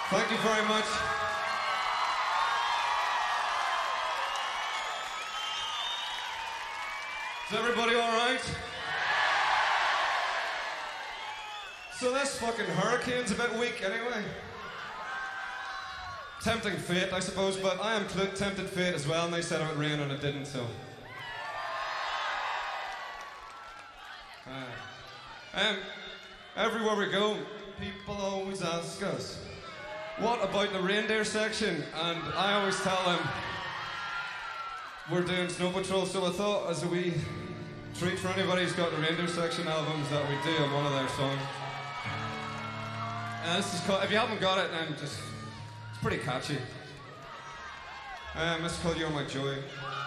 Thank you very much. Is everybody all right? So this fucking hurricane's a bit weak anyway. Tempting fate, I suppose, but I am tempted fate as well, and they said it would rain and it didn't, so. Everywhere we go, people always ask us, what about the reindeer section? And I always tell them, we're doing Snow Patrol, so I thought as a wee treat for anybody who's got the reindeer section albums that we do on one of their songs. And this is called, if you haven't got it, then just, it's pretty catchy. This is called You're My Joy.